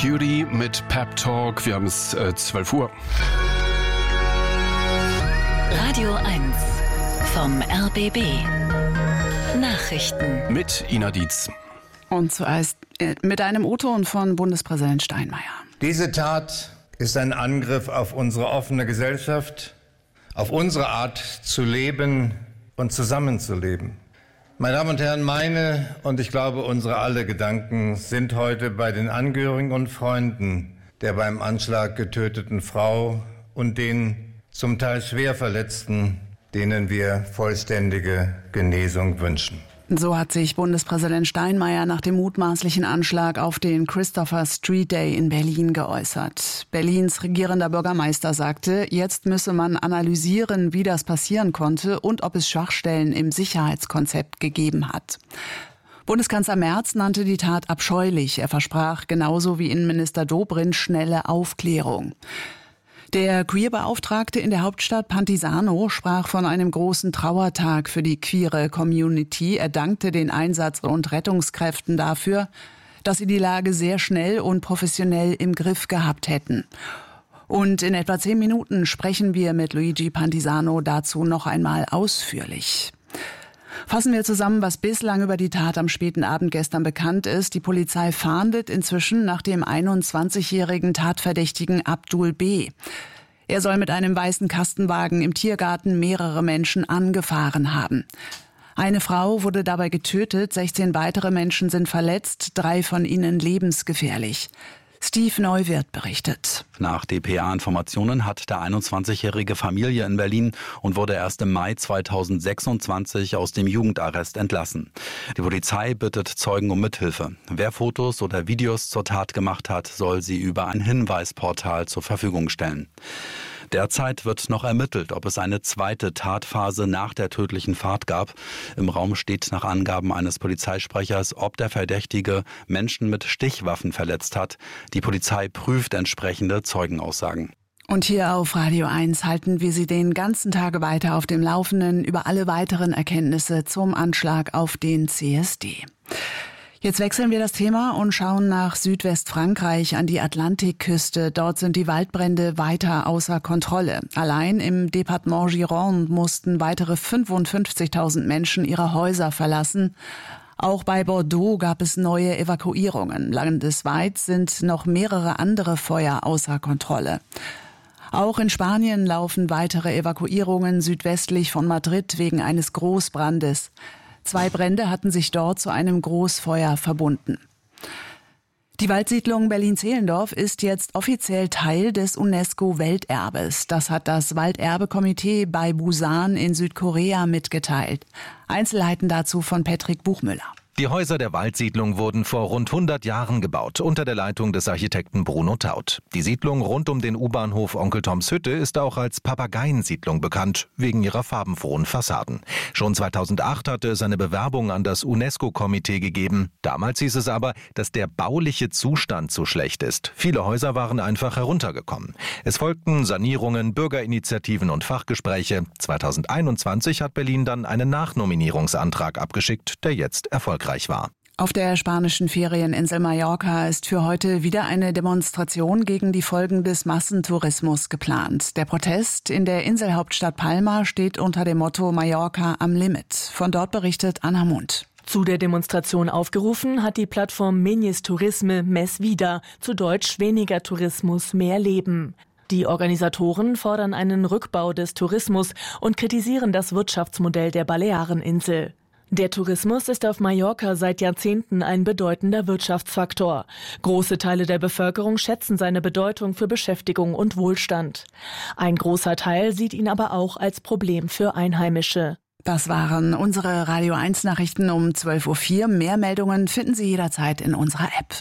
Judy mit Pep Talk. Wir haben es 12 Uhr. Radio 1 vom RBB. Nachrichten. Mit Ina Dietz. Und zuerst mit einem O-Ton von Bundespräsident Steinmeier. Diese Tat ist ein Angriff auf unsere offene Gesellschaft, auf unsere Art zu leben und zusammenzuleben. Meine Damen und Herren, meine und ich glaube unsere alle Gedanken sind heute bei den Angehörigen und Freunden der beim Anschlag getöteten Frau und den zum Teil schwer Verletzten, denen wir vollständige Genesung wünschen. So hat sich Bundespräsident Steinmeier nach dem mutmaßlichen Anschlag auf den Christopher Street Day in Berlin geäußert. Berlins regierender Bürgermeister sagte, jetzt müsse man analysieren, wie das passieren konnte und ob es Schwachstellen im Sicherheitskonzept gegeben hat. Bundeskanzler Merz nannte die Tat abscheulich. Er versprach genauso wie Innenminister Dobrindt schnelle Aufklärung. Der Queer-Beauftragte in der Hauptstadt Pantisano sprach von einem großen Trauertag für die queere Community. Er dankte den Einsatz- und Rettungskräften dafür, dass sie die Lage sehr schnell und professionell im Griff gehabt hätten. Und in etwa 10 Minuten sprechen wir mit Luigi Pantisano dazu noch einmal ausführlich. Fassen wir zusammen, was bislang über die Tat am späten Abend gestern bekannt ist. Die Polizei fahndet inzwischen nach dem 21-jährigen Tatverdächtigen Abdul B. Er soll mit einem weißen Kastenwagen im Tiergarten mehrere Menschen angefahren haben. Eine Frau wurde dabei getötet, 16 weitere Menschen sind verletzt, 3 von ihnen lebensgefährlich. Steve Neuwirth berichtet. Nach dpa-Informationen hat der 21-jährige Familie in Berlin und wurde erst im Mai 2026 aus dem Jugendarrest entlassen. Die Polizei bittet Zeugen um Mithilfe. Wer Fotos oder Videos zur Tat gemacht hat, soll sie über ein Hinweisportal zur Verfügung stellen. Derzeit wird noch ermittelt, ob es eine zweite Tatphase nach der tödlichen Fahrt gab. Im Raum steht nach Angaben eines Polizeisprechers, ob der Verdächtige Menschen mit Stichwaffen verletzt hat. Die Polizei prüft entsprechende Zeugenaussagen. Und hier auf Radio 1 halten wir Sie den ganzen Tag weiter auf dem Laufenden über alle weiteren Erkenntnisse zum Anschlag auf den CSD. Jetzt wechseln wir das Thema und schauen nach Südwestfrankreich an die Atlantikküste. Dort sind die Waldbrände weiter außer Kontrolle. Allein im Departement Gironde mussten weitere 55.000 Menschen ihre Häuser verlassen. Auch bei Bordeaux gab es neue Evakuierungen. Landesweit sind noch mehrere andere Feuer außer Kontrolle. Auch in Spanien laufen weitere Evakuierungen südwestlich von Madrid wegen eines Großbrandes. 2 Brände hatten sich dort zu einem Großfeuer verbunden. Die Waldsiedlung Berlin-Zehlendorf ist jetzt offiziell Teil des UNESCO-Welterbes. Das hat das Walderbekomitee bei Busan in Südkorea mitgeteilt. Einzelheiten dazu von Patrick Buchmüller. Die Häuser der Waldsiedlung wurden vor rund 100 Jahren gebaut, unter der Leitung des Architekten Bruno Taut. Die Siedlung rund um den U-Bahnhof Onkel Toms Hütte ist auch als Papageiensiedlung bekannt, wegen ihrer farbenfrohen Fassaden. Schon 2008 hatte es eine Bewerbung an das UNESCO-Komitee gegeben. Damals hieß es aber, dass der bauliche Zustand zu schlecht ist. Viele Häuser waren einfach heruntergekommen. Es folgten Sanierungen, Bürgerinitiativen und Fachgespräche. 2021 hat Berlin dann einen Nachnominierungsantrag abgeschickt, der jetzt erfolgreich war. Auf der spanischen Ferieninsel Mallorca ist für heute wieder eine Demonstration gegen die Folgen des Massentourismus geplant. Der Protest in der Inselhauptstadt Palma steht unter dem Motto Mallorca am Limit. Von dort berichtet Anna Mund. Zu der Demonstration aufgerufen hat die Plattform Menyes Turisme Més Vida, zu Deutsch weniger Tourismus, mehr Leben. Die Organisatoren fordern einen Rückbau des Tourismus und kritisieren das Wirtschaftsmodell der Baleareninsel. Der Tourismus ist auf Mallorca seit Jahrzehnten ein bedeutender Wirtschaftsfaktor. Große Teile der Bevölkerung schätzen seine Bedeutung für Beschäftigung und Wohlstand. Ein großer Teil sieht ihn aber auch als Problem für Einheimische. Das waren unsere Radio 1 Nachrichten um 12.04 Uhr. Mehr Meldungen finden Sie jederzeit in unserer App.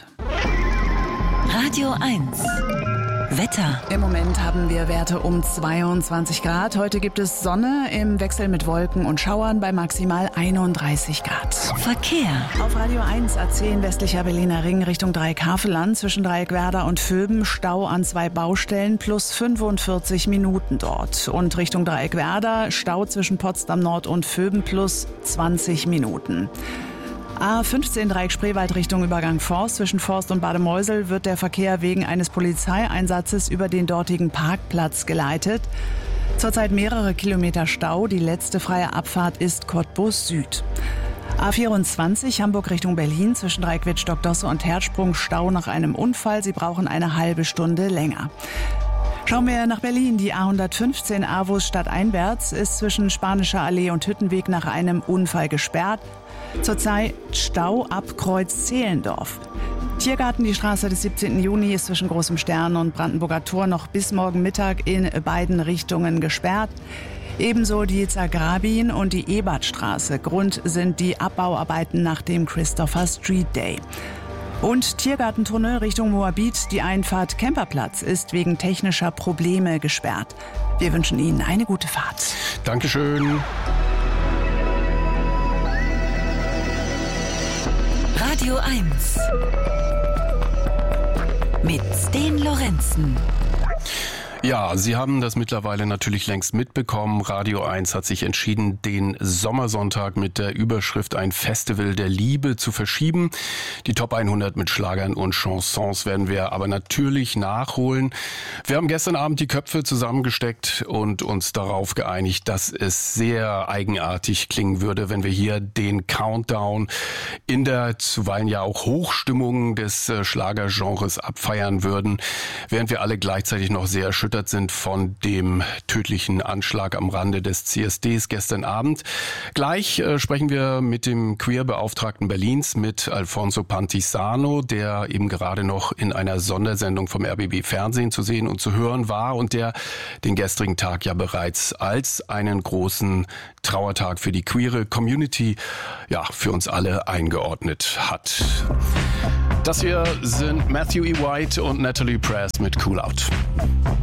Radio 1 Wetter. Im Moment haben wir Werte um 22 Grad. Heute gibt es Sonne im Wechsel mit Wolken und Schauern bei maximal 31 Grad. Verkehr. Auf Radio 1 A10 westlicher Berliner Ring Richtung Dreieck Havelland zwischen Dreieck Werder und Vöben Stau an 2 Baustellen plus 45 Minuten dort. Und Richtung Dreieck Werder Stau zwischen Potsdam Nord und Vöben plus 20 Minuten. A15 Dreieck Spreewald Richtung Übergang Forst. Zwischen Forst und Bademeusel wird der Verkehr wegen eines Polizeieinsatzes über den dortigen Parkplatz geleitet. Zurzeit mehrere Kilometer Stau. Die letzte freie Abfahrt ist Cottbus Süd. A24 Hamburg Richtung Berlin zwischen Dreieck Wittstock-Dosse und Herzsprung Stau nach einem Unfall. Sie brauchen eine halbe Stunde länger. Schauen wir nach Berlin. Die A115 Avus stadteinwärts ist zwischen Spanischer Allee und Hüttenweg nach einem Unfall gesperrt. Zurzeit Stau ab Kreuz Zehlendorf. Tiergarten, die Straße des 17. Juni ist zwischen Großem Stern und Brandenburger Tor noch bis morgen Mittag in beiden Richtungen gesperrt. Ebenso die Zagrabin und die Ebertstraße. Grund sind die Abbauarbeiten nach dem Christopher Street Day. Und Tiergartentunnel Richtung Moabit, die Einfahrt Kemperplatz ist wegen technischer Probleme gesperrt. Wir wünschen Ihnen eine gute Fahrt. Dankeschön. Radio 1 mit Sten Lorenzen. Ja, Sie haben das mittlerweile natürlich längst mitbekommen. Radio 1 hat sich entschieden, den Sommersonntag mit der Überschrift Ein Festival der Liebe zu verschieben. Die Top 100 mit Schlagern und Chansons werden wir aber natürlich nachholen. Wir haben gestern Abend die Köpfe zusammengesteckt und uns darauf geeinigt, dass es sehr eigenartig klingen würde, wenn wir hier den Countdown in der zuweilen ja auch Hochstimmung des Schlagergenres abfeiern würden, während wir alle gleichzeitig noch sehr erschüttert sind von dem tödlichen Anschlag am Rande des CSDs gestern Abend. Gleich sprechen wir mit dem Queer-Beauftragten Berlins, mit Alfonso Pantisano, der eben gerade noch in einer Sondersendung vom RBB Fernsehen zu sehen und zu hören war und der den gestrigen Tag ja bereits als einen großen Trauertag für die queere Community, ja, für uns alle eingeordnet hat. Das hier sind Matthew E. White und Natalie Press mit Cool Out.